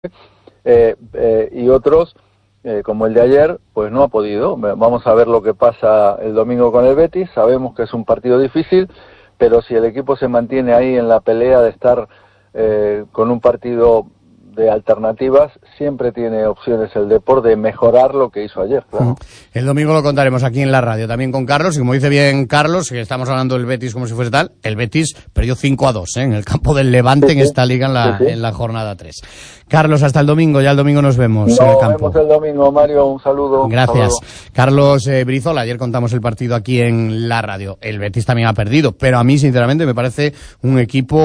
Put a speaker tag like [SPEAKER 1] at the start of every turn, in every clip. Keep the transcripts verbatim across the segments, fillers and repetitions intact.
[SPEAKER 1] eh, eh, y otros, eh, como el de ayer, pues no ha podido. Vamos a ver lo que pasa el domingo con el Betis. Sabemos que es un partido difícil, pero si el equipo se mantiene ahí en la pelea de estar eh, con un partido de alternativas, siempre tiene opciones el Depor de mejorar lo que hizo ayer, claro.
[SPEAKER 2] El domingo lo contaremos aquí en la radio, también con Carlos, y como dice bien Carlos, que estamos hablando del Betis como si fuese tal, el Betis perdió cinco a dos, ¿eh? En el campo del Levante, sí, sí. En esta liga en la, sí, sí. en la jornada tres. Carlos, hasta el domingo, ya el domingo nos vemos
[SPEAKER 1] nos
[SPEAKER 2] en el campo.
[SPEAKER 1] Nos vemos el domingo, Mario, un saludo.
[SPEAKER 2] Gracias. Carlos eh, Brizola, ayer contamos el partido aquí en la radio. El Betis también ha perdido, pero a mí sinceramente me parece un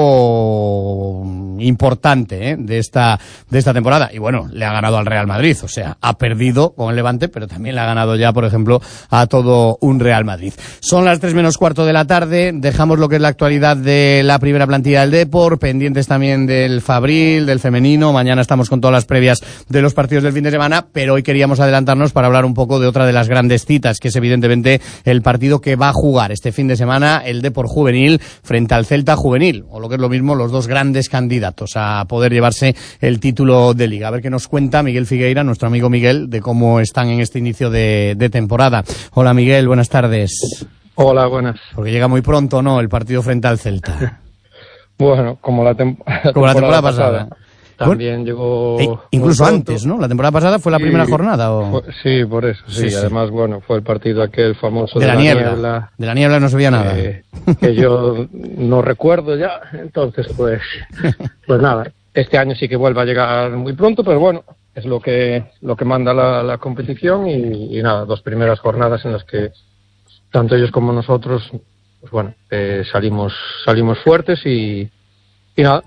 [SPEAKER 2] equipo importante, ¿eh? de esta de esta temporada. Y bueno, le ha ganado al Real Madrid, o sea, ha perdido con el Levante, pero también le ha ganado ya, por ejemplo, a todo un Real Madrid. Son las tres menos cuarto de la tarde, dejamos lo que es la actualidad de la primera plantilla del Depor, pendientes también del Fabril, del femenino. Mañana estamos con todas las previas de los partidos del fin de semana, pero hoy queríamos adelantarnos para hablar un poco de otra de las grandes citas, que es evidentemente el partido que va a jugar este fin de semana el Depor Juvenil frente al Celta Juvenil, o lo que es lo mismo, los dos grandes candidatos a poder llevarse el título de Liga. A ver qué nos cuenta Miguel Figueira, nuestro amigo Miguel, de cómo están en este inicio de, de temporada. Hola Miguel, buenas tardes.
[SPEAKER 3] Hola, buenas.
[SPEAKER 2] Porque llega muy pronto, ¿no?, el partido frente al Celta.
[SPEAKER 3] Bueno, como la, tem- la
[SPEAKER 2] como
[SPEAKER 3] temporada,
[SPEAKER 2] la temporada pasada.
[SPEAKER 3] pasada. También llegó...
[SPEAKER 2] E incluso antes, ¿no? La temporada pasada fue la sí, primera jornada, ¿o?
[SPEAKER 3] Fue, sí, por eso, sí. sí, sí. Además, bueno, fue el partido aquel famoso
[SPEAKER 2] de,
[SPEAKER 3] de
[SPEAKER 2] la,
[SPEAKER 3] la
[SPEAKER 2] niebla.
[SPEAKER 3] niebla.
[SPEAKER 2] De la niebla no se veía nada.
[SPEAKER 3] Eh, que yo no recuerdo ya, entonces pues, pues nada. Este año sí que vuelve a llegar muy pronto, pero bueno, es lo que lo que manda la, la competición y, y nada, dos primeras jornadas en las que tanto ellos como nosotros, pues bueno, eh, salimos salimos fuertes y, y nada,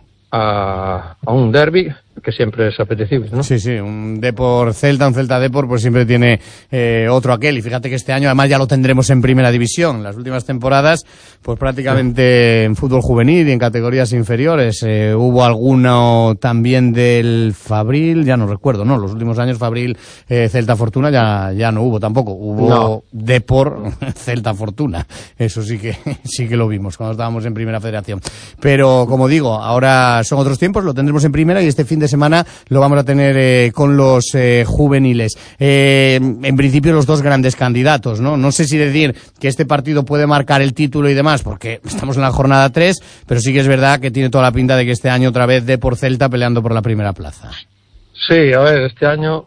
[SPEAKER 3] a, a un derbi que siempre es apetecible, ¿no?
[SPEAKER 2] Sí, sí, un Depor Celta, un Celta Depor, pues siempre tiene eh, otro aquel. Y fíjate que este año además ya lo tendremos en primera división. Las últimas temporadas, pues prácticamente en fútbol juvenil y en categorías inferiores. Eh, hubo alguno también del Fabril, ya no recuerdo, ¿no? Los últimos años Fabril, eh, Celta Fortuna ya, ya no hubo tampoco. Hubo no. Depor Celta Fortuna. Eso sí que, sí que lo vimos cuando estábamos en primera federación. Pero como digo, ahora son otros tiempos, lo tendremos en primera y este fin de semana lo vamos a tener eh, con los eh, juveniles. Eh, en principio los dos grandes candidatos, ¿no? No sé si decir que este partido puede marcar el título y demás, porque estamos en la jornada tres, pero sí que es verdad que tiene toda la pinta de que este año otra vez Depor Celta peleando por la primera plaza.
[SPEAKER 3] Sí, a ver, este año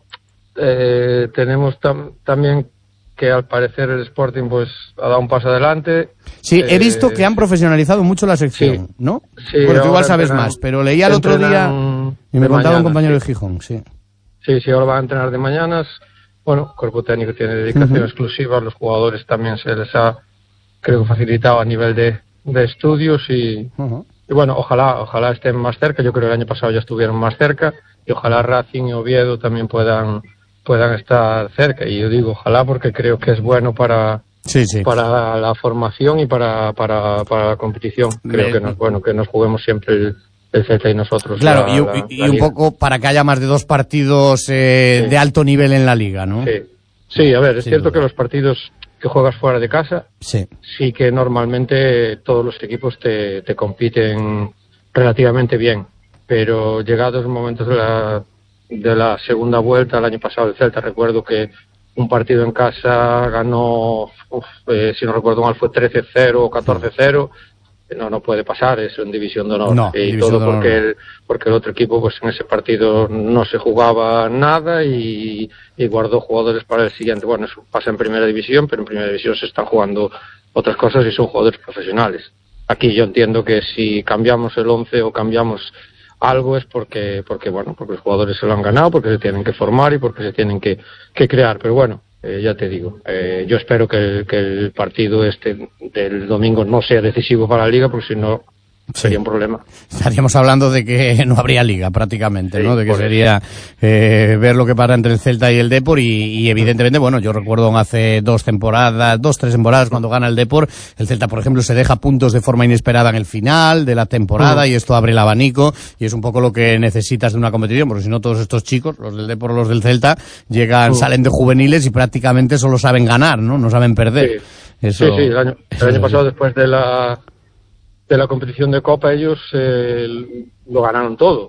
[SPEAKER 3] eh, tenemos tam también que al parecer el Sporting pues ha dado un paso adelante.
[SPEAKER 2] Sí, he visto eh, que han profesionalizado mucho la sección, sí, ¿no? Sí, bueno, tú igual sabes entrenan, más, pero leía el otro día y me contaba mañana, un compañero sí. de Gijón, sí.
[SPEAKER 3] Sí, sí, ahora van a entrenar de mañanas. Bueno, el cuerpo técnico tiene dedicación uh-huh. exclusiva, los jugadores también se les ha, creo, facilitado a nivel de, de estudios y, uh-huh. y bueno, ojalá, ojalá estén más cerca. Yo creo que el año pasado ya estuvieron más cerca y ojalá Racing y Oviedo también puedan puedan estar cerca, y yo digo ojalá porque creo que es bueno para sí, sí. para la formación y para para, para la competición. Creo que no es bueno que nos juguemos siempre el, el Celta y nosotros.
[SPEAKER 2] Claro,
[SPEAKER 3] la,
[SPEAKER 2] y,
[SPEAKER 3] la,
[SPEAKER 2] y
[SPEAKER 3] la
[SPEAKER 2] un
[SPEAKER 3] liga.
[SPEAKER 2] poco para que haya más de dos partidos eh, sí. de alto nivel en la liga, ¿no?
[SPEAKER 3] Sí, sí, a ver, es
[SPEAKER 2] sí,
[SPEAKER 3] cierto
[SPEAKER 2] duda.
[SPEAKER 3] que los partidos que juegas fuera de casa,
[SPEAKER 2] sí,
[SPEAKER 3] sí que normalmente todos los equipos te, te compiten relativamente bien, pero llegados momentos de la de la segunda vuelta el año pasado el Celta, recuerdo que un partido en casa ganó, uf, eh, si no recuerdo mal, fue trece cero o catorce cero. No, no puede pasar, es en división de honor.
[SPEAKER 2] No,
[SPEAKER 3] y
[SPEAKER 2] división
[SPEAKER 3] todo
[SPEAKER 2] de honor.
[SPEAKER 3] porque el, porque el otro equipo pues en ese partido no se jugaba nada y, y guardó jugadores para el siguiente. Bueno, eso pasa en primera división, pero en primera división se están jugando otras cosas y son jugadores profesionales. Aquí yo entiendo que si cambiamos el once o cambiamos algo es porque, porque bueno, porque los jugadores se lo han ganado, porque se tienen que formar y porque se tienen que, que crear. Pero bueno, eh, ya te digo, eh, yo espero que el, que el partido este del domingo no sea decisivo para la Liga, porque si no sería sí. un problema.
[SPEAKER 2] Estaríamos hablando de que no habría Liga prácticamente, sí, ¿no? De que sería eh, ver lo que pasa entre el Celta y el Depor y, y evidentemente, bueno, yo recuerdo hace dos temporadas, dos, tres temporadas cuando gana el Depor, el Celta, por ejemplo, se deja puntos de forma inesperada en el final de la temporada uh. y esto abre el abanico y es un poco lo que necesitas de una competición, porque si no todos estos chicos, los del Depor o los del Celta, llegan, uh. salen de juveniles y prácticamente solo saben ganar, ¿no? No saben perder.
[SPEAKER 3] Sí,
[SPEAKER 2] Eso,
[SPEAKER 3] sí, sí, el año, el año pasado después de la de la competición de Copa ellos eh, lo ganaron todo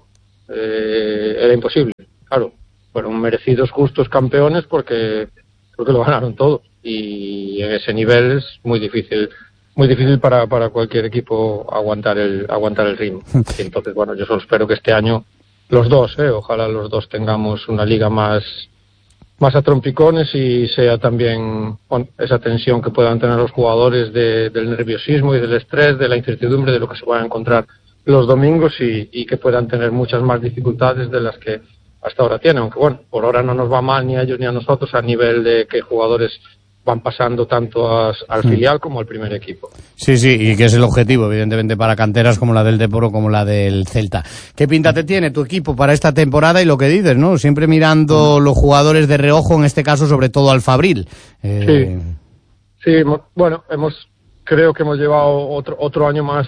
[SPEAKER 3] eh, era imposible. Claro, fueron merecidos, justos campeones porque, porque lo ganaron todo. Y en ese nivel es muy difícil, muy difícil para, para cualquier equipo aguantar el, aguantar el ritmo. Y entonces, bueno, yo solo espero que este año los dos, eh, ojalá los dos tengamos una liga más, más a trompicones y sea también bueno, esa tensión que puedan tener los jugadores de, del nerviosismo y del estrés, de la incertidumbre de lo que se van a encontrar los domingos y, y que puedan tener muchas más dificultades de las que hasta ahora tienen, aunque bueno, por ahora no nos va mal ni a ellos ni a nosotros a nivel de que jugadores van pasando tanto a, al filial como al primer equipo.
[SPEAKER 2] Sí, sí, y que es el objetivo, evidentemente, para canteras como la del Depor o como la del Celta. ¿Qué pinta te tiene tu equipo para esta temporada? Y lo que dices, ¿no? Siempre mirando los jugadores de reojo, en este caso, sobre todo al Fabril.
[SPEAKER 3] Eh... Sí, sí, bueno, hemos, creo que hemos llevado otro, otro año más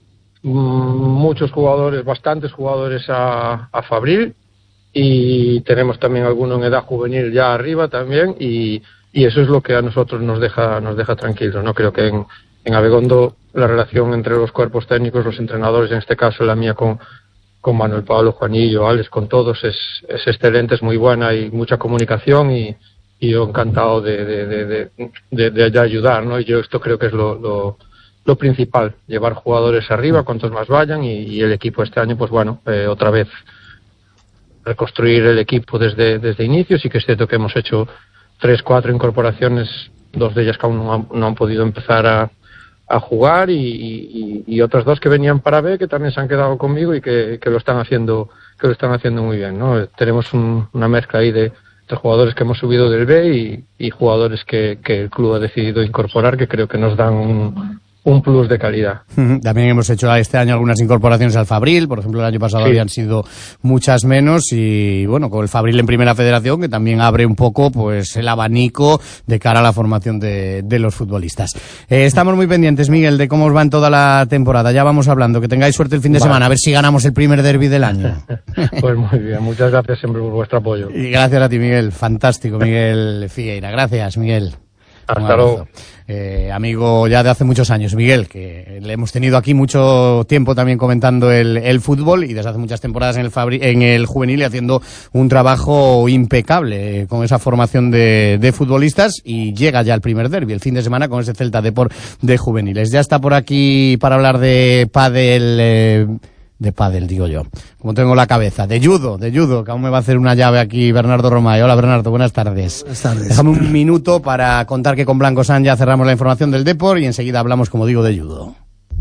[SPEAKER 3] muchos jugadores, bastantes jugadores a, a Fabril, y tenemos también alguno en edad juvenil ya arriba también, y, y eso es lo que a nosotros nos deja nos deja tranquilos, ¿no? Creo que en, en Abegondo la relación entre los cuerpos técnicos, los entrenadores, en este caso la mía con, con Manuel Pablo, Juanillo, Alex, con todos, es, es excelente, es muy buena, hay mucha comunicación y, y yo encantado de, de, de, de, de, de, de ayudar, ¿no? Y yo esto creo que es lo, lo lo principal, llevar jugadores arriba, cuantos más vayan, y, y el equipo este año, pues bueno, eh, otra vez reconstruir el equipo desde, desde inicios, y que es cierto que hemos hecho tres, cuatro incorporaciones, dos de ellas que aún no han, no han podido empezar a, a jugar, y, y, y otras dos que venían para B, que también se han quedado conmigo y que, que lo están haciendo que lo están haciendo muy bien, ¿no? Tenemos un, una mezcla ahí de, de jugadores que hemos subido del B y, y jugadores que, que el club ha decidido incorporar, que creo que nos dan un un plus de calidad.
[SPEAKER 2] También hemos hecho este año algunas incorporaciones al Fabril, por ejemplo el año pasado sí. habían sido muchas menos, y bueno, con el Fabril en Primera Federación, que también abre un poco pues el abanico de cara a la formación de, de los futbolistas. Eh, estamos muy pendientes, Miguel, de cómo os va en toda la temporada, ya vamos hablando, que tengáis suerte el fin de vale. semana, a ver si ganamos el primer derbi del año.
[SPEAKER 3] Pues muy bien, muchas gracias siempre por vuestro apoyo.
[SPEAKER 2] Y gracias a ti, Miguel, fantástico, Miguel Figueira, gracias, Miguel.
[SPEAKER 3] Hasta luego.
[SPEAKER 2] Eh, amigo ya de hace muchos años, Miguel, que le hemos tenido aquí mucho tiempo también comentando el, el fútbol, y desde hace muchas temporadas en el, Fabri, en el juvenil, y haciendo un trabajo impecable eh, con esa formación de, de futbolistas, y llega ya el primer derbi el fin de semana con ese Celta Depor de juveniles. Ya está por aquí para hablar de pádel, eh, de pádel digo yo, como tengo la cabeza, de judo, de judo, que aún me va a hacer una llave aquí Bernardo Romay. Hola Bernardo, buenas tardes.
[SPEAKER 4] Buenas tardes.
[SPEAKER 2] Déjame un minuto para contar que con Blanco San ya cerramos la información del Depor y enseguida hablamos, como digo, de judo.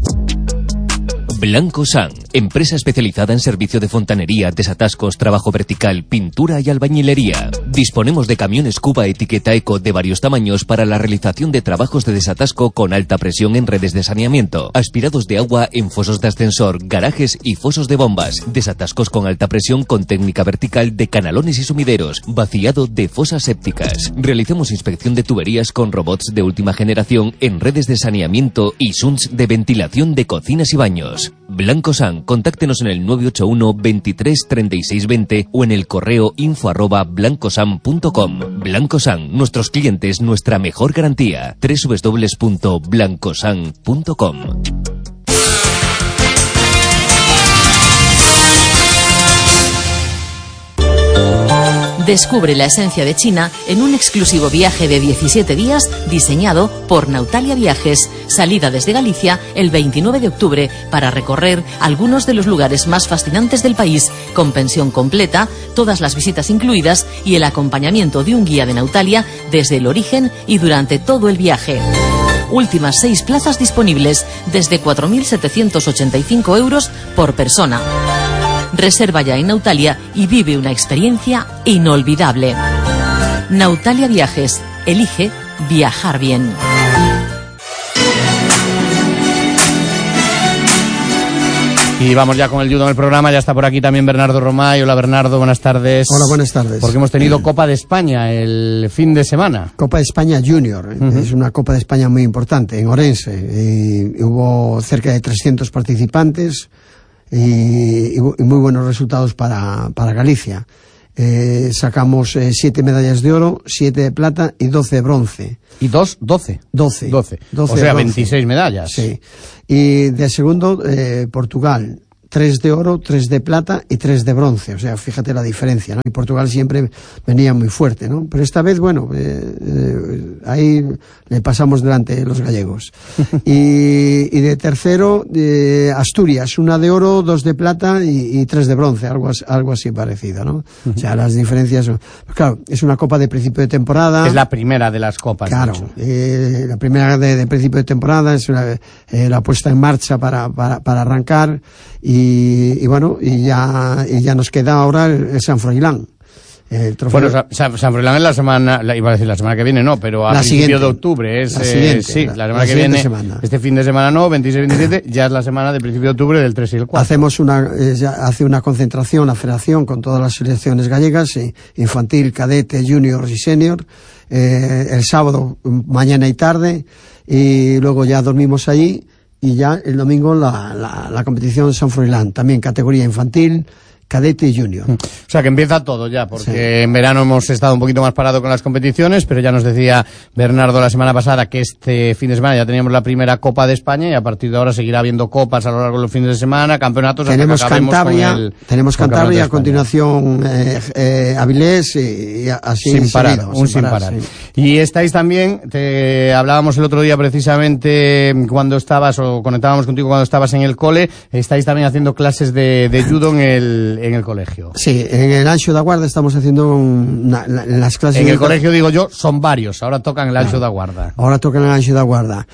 [SPEAKER 5] Blanco San, empresa especializada en servicio de fontanería, desatascos, trabajo vertical, pintura y albañilería. Disponemos de camiones Cuba etiqueta Eco de varios tamaños para la realización de trabajos de desatasco con alta presión en redes de saneamiento, aspirados de agua en fosos de ascensor, garajes y fosos de bombas, desatascos con alta presión con técnica vertical de canalones y sumideros, vaciado de fosas sépticas. Realizamos inspección de tuberías con robots de última generación en redes de saneamiento y shunts de ventilación de cocinas y baños. Blanco San, contáctenos en el nueve ocho uno, veintitrés, treinta y seis, veinte o en el correo info arroba blancosan punto com. Blanco San, nuestros clientes, nuestra mejor garantía. doble u doble u doble u punto blancosan punto com.
[SPEAKER 6] Descubre la esencia de China en un exclusivo viaje de diecisiete días diseñado por Nautalia Viajes. Salida desde Galicia el veintinueve de octubre para recorrer algunos de los lugares más fascinantes del país, con pensión completa, todas las visitas incluidas y el acompañamiento de un guía de Nautalia desde el origen y durante todo el viaje. Últimas seis plazas disponibles desde cuatro mil setecientos ochenta y cinco euros por persona. Reserva ya en Nautalia y vive una experiencia inolvidable. Nautalia Viajes. Elige viajar bien.
[SPEAKER 2] Y vamos ya con el judo en el programa. Ya está por aquí también Bernardo Romay. Hola Bernardo, buenas tardes.
[SPEAKER 4] Hola, buenas tardes.
[SPEAKER 2] Porque hemos tenido Copa de España el fin de semana.
[SPEAKER 4] Copa de España Junior. Uh-huh. Es una Copa de España muy importante en Orense. Y hubo cerca de trescientos participantes. Y, y muy buenos resultados para, para Galicia. Eh, sacamos eh, siete medallas de oro, siete de plata y doce de bronce.
[SPEAKER 2] ¿Y dos? doce.
[SPEAKER 4] doce.
[SPEAKER 2] doce.
[SPEAKER 4] doce
[SPEAKER 2] o sea, veintiséis medallas.
[SPEAKER 4] Sí. Y de segundo, eh, Portugal. tres de oro, tres de plata y tres de bronce. O sea, fíjate la diferencia, ¿no? Y Portugal siempre venía muy fuerte, ¿no? Pero esta vez, bueno, eh, eh, ahí le pasamos delante los gallegos. Y, y de tercero, eh, Asturias, una de oro, dos de plata y, y tres de bronce, algo, algo así parecido, ¿no? O sea, las diferencias son... Pues claro, es una copa de principio de temporada.
[SPEAKER 2] Es la primera de las copas.
[SPEAKER 4] Claro, eh, la primera de, de principio de temporada es una, eh, la puesta en marcha para, para, para arrancar y, y bueno, y ya, y ya nos queda ahora el, el San Froilán. El trofeo.
[SPEAKER 2] Bueno, San, San Froilán es la semana, la, iba a decir la semana que viene, no, pero a principio de octubre es,
[SPEAKER 4] la siguiente,
[SPEAKER 2] eh, sí,
[SPEAKER 4] la,
[SPEAKER 2] la semana
[SPEAKER 4] la
[SPEAKER 2] que viene,
[SPEAKER 4] semana.
[SPEAKER 2] Este fin de semana no, veintiséis veintisiete, ya es la semana de principio de octubre del tres y el cuatro.
[SPEAKER 4] Hacemos una, eh, ya hace una concentración la federación con todas las selecciones gallegas, eh, infantil, cadete, juniors y senior, eh, el sábado, mañana y tarde, y luego ya dormimos allí, y ya el domingo la, la, la competición de San Froilán, también categoría infantil, cadete y junior.
[SPEAKER 2] O sea que empieza todo ya, porque
[SPEAKER 4] sí.
[SPEAKER 2] En verano hemos estado un poquito más parado con las competiciones, pero ya nos decía Bernardo la semana pasada que este fin de semana ya teníamos la primera Copa de España y a partir de ahora seguirá habiendo copas a lo largo de los fines de semana, campeonatos.
[SPEAKER 4] Tenemos
[SPEAKER 2] hasta que
[SPEAKER 4] Cantabria,
[SPEAKER 2] el,
[SPEAKER 4] tenemos Cantabria, a continuación eh, eh, Avilés y, y así
[SPEAKER 2] sin parar,
[SPEAKER 4] seguido,
[SPEAKER 2] un
[SPEAKER 4] sin
[SPEAKER 2] sin
[SPEAKER 4] parar.
[SPEAKER 2] parar.
[SPEAKER 4] Sí.
[SPEAKER 2] Y estáis también, te hablábamos el otro día precisamente cuando estabas o conectábamos contigo cuando estabas en el cole, estáis también haciendo clases de, de judo en el en el colegio.
[SPEAKER 4] Sí, en el Anxo da Guarda estamos haciendo una, la, las clases...
[SPEAKER 2] En el
[SPEAKER 4] de...
[SPEAKER 2] colegio, digo yo, son varios, ahora tocan el Anxo claro. da Guarda.
[SPEAKER 4] Ahora tocan el Anxo da Guarda.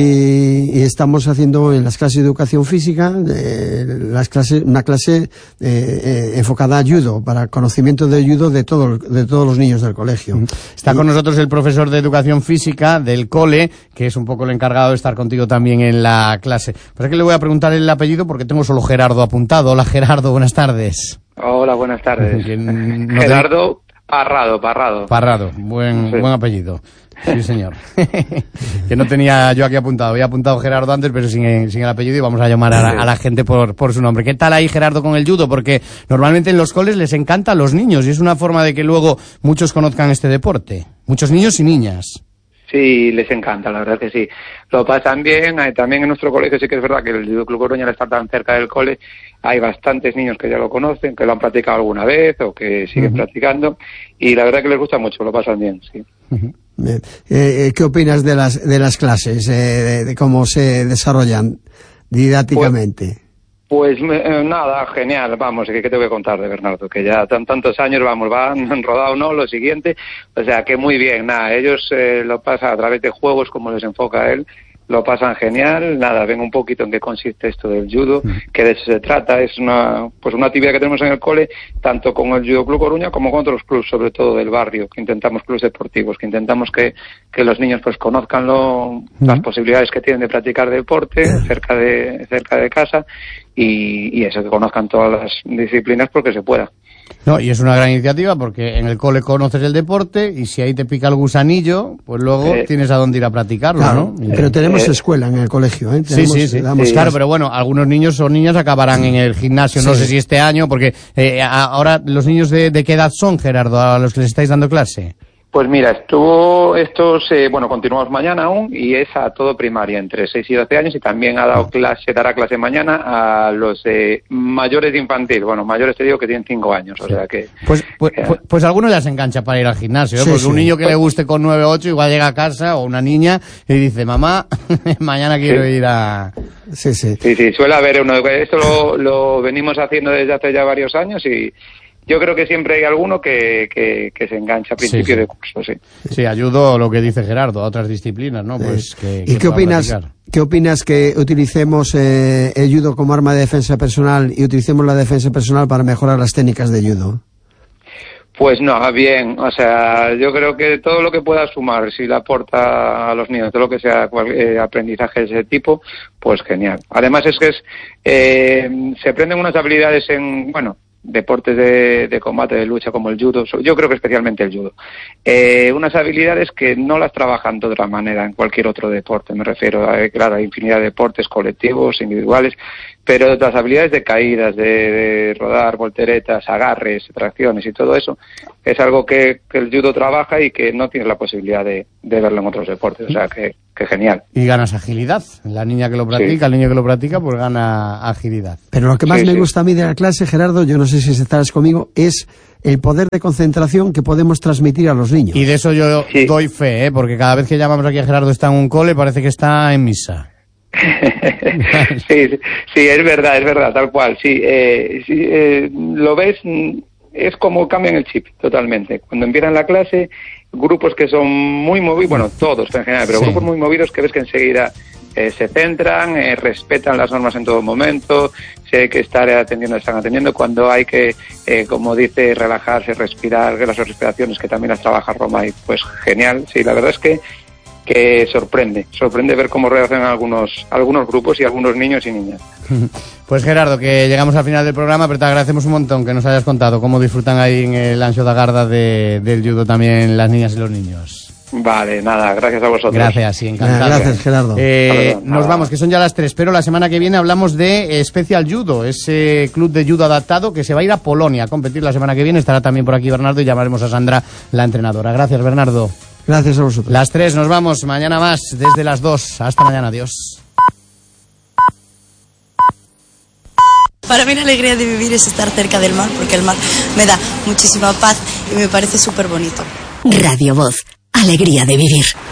[SPEAKER 4] Y, y estamos haciendo en las clases de educación física eh, las clases, una clase eh, eh, enfocada a judo, para conocimiento de judo de, todo, de todos los niños del colegio.
[SPEAKER 2] Está
[SPEAKER 4] y...
[SPEAKER 2] con nosotros el profesor de educación física del cole, que es un poco el encargado de estar contigo también en la clase. Pues es que le voy a preguntar el apellido porque tengo solo Gerardo apuntado. Hola Gerardo, buenas tardes.
[SPEAKER 7] Hola, buenas tardes.
[SPEAKER 2] No
[SPEAKER 7] Gerardo te... Parrado, Parrado.
[SPEAKER 2] Parrado, buen,
[SPEAKER 7] sí.
[SPEAKER 2] buen apellido. Sí, señor. Que no tenía yo aquí apuntado. Había apuntado Gerardo antes, pero sin, sin el apellido, y vamos a llamar a, a la gente por, por su nombre. ¿Qué tal ahí, Gerardo, con el judo? Porque normalmente en los coles les encanta a los niños y es una forma de que luego muchos conozcan este deporte. Muchos niños y niñas.
[SPEAKER 7] Sí, les encanta, la verdad que sí. Lo pasan bien. También en nuestro colegio sí que es verdad que el Judo Club Coruña, al estar tan cerca del cole, hay bastantes niños que ya lo conocen, que lo han practicado alguna vez o que siguen uh-huh. practicando, y la verdad que les gusta mucho, lo pasan bien, sí.
[SPEAKER 4] Uh-huh. Bien. Eh, ¿Qué opinas de las de las clases, eh, de, de cómo se desarrollan didácticamente?
[SPEAKER 7] Pues, pues eh, nada, genial, vamos, ¿qué, ¿qué te voy a contar de Bernardo? Que ya tan tantos años, vamos, van han rodado, ¿no? Lo siguiente, o sea, que muy bien, nada, ellos eh, lo pasan a través de juegos, como les enfoca él, lo pasan genial, nada, ven un poquito en qué consiste esto del judo, que de eso se trata, es una pues una actividad que tenemos en el cole, tanto con el Judo Club Coruña como con otros clubes, sobre todo del barrio, que intentamos clubes deportivos, que intentamos que, que los niños pues conozcan lo, las posibilidades que tienen de practicar deporte cerca de cerca de casa y, y eso, que conozcan todas las disciplinas porque se pueda.
[SPEAKER 2] No, y es una gran iniciativa porque en el cole conoces el deporte y si ahí te pica el gusanillo, pues luego eh, tienes a dónde ir a practicarlo,
[SPEAKER 4] claro,
[SPEAKER 2] ¿no?
[SPEAKER 4] Pero tenemos eh, escuela en el colegio, ¿eh? Tenemos,
[SPEAKER 2] sí, sí, sí.
[SPEAKER 4] Damos
[SPEAKER 2] sí. Claro, pero bueno, algunos niños o niñas acabarán en el gimnasio, sí. No sé si este año, porque eh, ahora los niños de, de qué edad son, Gerardo, a los que les estáis dando clase.
[SPEAKER 7] Pues mira, estuvo estos, eh, bueno, continuamos mañana aún y es a todo primaria, entre seis y doce años, y también ha dado clase, dará clase mañana a los eh, mayores de infantil, bueno, mayores te digo que tienen cinco años, o sea que...
[SPEAKER 2] Pues pues,
[SPEAKER 7] que,
[SPEAKER 2] pues, pues a algunos les engancha para ir al gimnasio, ¿eh?
[SPEAKER 4] Sí,
[SPEAKER 2] Porque
[SPEAKER 4] sí.
[SPEAKER 2] un niño que le guste con nueve o ocho igual llega a casa, o una niña, y dice, mamá, mañana quiero
[SPEAKER 7] sí.
[SPEAKER 2] ir a...
[SPEAKER 4] Sí, sí.
[SPEAKER 7] Sí, sí, suele haber uno, esto lo, lo venimos haciendo desde hace ya varios años y... Yo creo que siempre hay alguno que, que, que se engancha a principio sí, sí. de curso, sí.
[SPEAKER 2] Sí, ayudo lo que dice Gerardo, a otras disciplinas, ¿no? Pues que,
[SPEAKER 4] ¿Y
[SPEAKER 2] que
[SPEAKER 4] qué opinas,
[SPEAKER 2] practicar.
[SPEAKER 4] qué opinas que utilicemos eh, el judo como arma de defensa personal y utilicemos la defensa personal para mejorar las técnicas de judo?
[SPEAKER 7] Pues no, bien, o sea, yo creo que todo lo que pueda sumar, si le aporta a los niños, todo lo que sea eh, aprendizaje de ese tipo, pues genial. Además es que es, eh, se aprenden unas habilidades en, bueno, deportes de, de combate, de lucha como el judo, yo creo que especialmente el judo, eh, unas habilidades que no las trabajan de otra manera en cualquier otro deporte, me refiero a, claro, a infinidad de deportes colectivos, individuales, pero las habilidades de caídas, de, de rodar, volteretas, agarres, tracciones y todo eso, es algo que, que el judo trabaja y que no tiene la posibilidad de, de verlo en otros deportes, o sea que, que genial.
[SPEAKER 2] Y ganas agilidad. La niña que lo practica, sí. el niño que lo practica, pues gana agilidad.
[SPEAKER 4] Pero lo que más
[SPEAKER 7] sí,
[SPEAKER 4] me
[SPEAKER 7] sí.
[SPEAKER 4] gusta a mí de la clase, Gerardo, yo no sé si estarás conmigo, es el poder de concentración que podemos transmitir a los niños.
[SPEAKER 2] Y de eso yo
[SPEAKER 7] sí.
[SPEAKER 2] doy fe, ¿eh? Porque cada vez que llamamos aquí a Gerardo está en un cole, parece que está en misa.
[SPEAKER 7] sí, sí, es verdad, es verdad, tal cual, sí, eh, sí eh, lo ves, es como cambian el chip totalmente. Cuando empiezan la clase, grupos que son muy movidos, bueno, todos en general, pero sí. grupos muy movidos que ves que enseguida eh, se centran, eh, respetan las normas en todo momento, si hay que estar atendiendo, están atendiendo, cuando hay que, eh, como dice, relajarse, respirar, las respiraciones que también las trabaja Roma, y pues genial, sí, la verdad es que que sorprende, sorprende ver cómo reaccionan algunos, algunos grupos y algunos niños y niñas.
[SPEAKER 2] Pues Gerardo, que llegamos al final del programa, pero te agradecemos un montón que nos hayas contado cómo disfrutan ahí en el Anxo da Garda de, del judo también las niñas y los niños.
[SPEAKER 7] Vale, nada, gracias a vosotros.
[SPEAKER 2] Gracias, sí, encantado.
[SPEAKER 4] Gracias, Gerardo.
[SPEAKER 2] Eh, nos vamos, que son ya las tres, pero la semana que viene hablamos de Special Judo, ese club de judo adaptado que se va a ir a Polonia a competir la semana que viene. Estará también por aquí Bernardo y llamaremos a Sandra, la entrenadora. Gracias, Bernardo.
[SPEAKER 4] Gracias a vosotros.
[SPEAKER 2] Las tres, nos vamos. Mañana más, desde las dos. Hasta mañana. Adiós.
[SPEAKER 8] Para mí la alegría de vivir es estar cerca del mar, porque el mar me da muchísima paz y me parece súper bonito.
[SPEAKER 9] Radio Voz. Alegría de vivir.